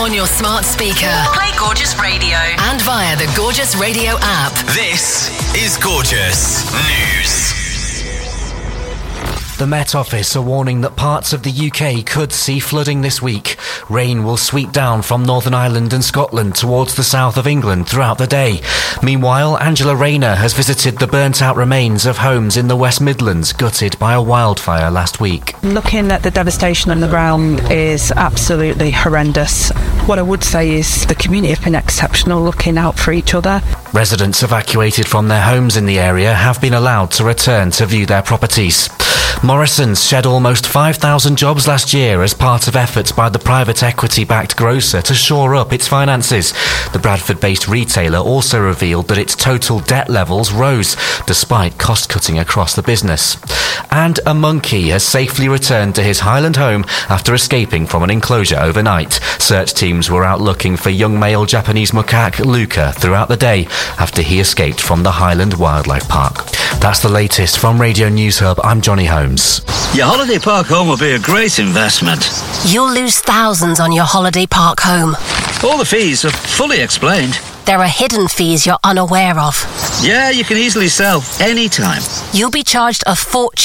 On your smart speaker. Play Gorgeous Radio. And via the Gorgeous Radio app. This is Gorgeous News. The Met Office are warning that parts of the UK could see flooding this week. Rain will sweep down from Northern Ireland and Scotland towards the south of England throughout the day. Meanwhile, Angela Rayner has visited the burnt-out remains of homes in the West Midlands gutted by a wildfire last week. Looking at the devastation on the ground is absolutely horrendous. What I would say is the community have been exceptional, looking out for each other. Residents evacuated from their homes in the area have been allowed to return to view their properties. Morrisons shed almost 5,000 jobs last year as part of efforts by the private equity-backed grocer to shore up its finances. The Bradford-based retailer also revealed that its total debt levels rose, despite cost-cutting across the business. And a monkey has safely returned to his Highland home after escaping from an enclosure overnight. Search teams were out looking for young male Japanese macaque Luca throughout the day after he escaped from the Highland Wildlife Park. That's the latest from Radio News Hub. I'm Johnny Holmes. Your holiday park home will be a great investment. You'll lose thousands on your holiday park home. All the fees are fully explained. There are hidden fees you're unaware of. Yeah, you can easily sell any time. You'll be charged a fortune